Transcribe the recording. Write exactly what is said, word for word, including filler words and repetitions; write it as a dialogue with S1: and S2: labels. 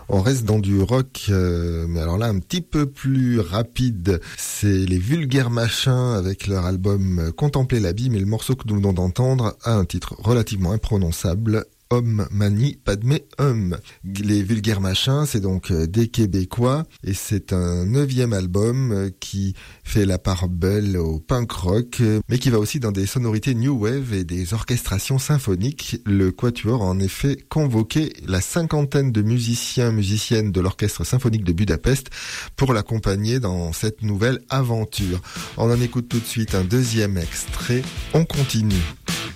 S1: On reste dans du rock, euh, mais alors là un petit peu plus rapide. C'est les Vulgaires Machins avec leur album Contempler l'abîme, et le morceau que nous venons d'entendre a un titre relativement imprononçable. Om Mani Padme Hum. Les Vulgaires Machins, c'est donc des Québécois et c'est un neuvième album qui fait la part belle au punk rock, mais qui va aussi dans des sonorités new wave et des orchestrations symphoniques. Le Quatuor a en effet convoqué la cinquantaine de musiciens, musiciennes de l'Orchestre Symphonique de Budapest pour l'accompagner dans cette nouvelle aventure. On en écoute tout de suite un deuxième extrait. On continue.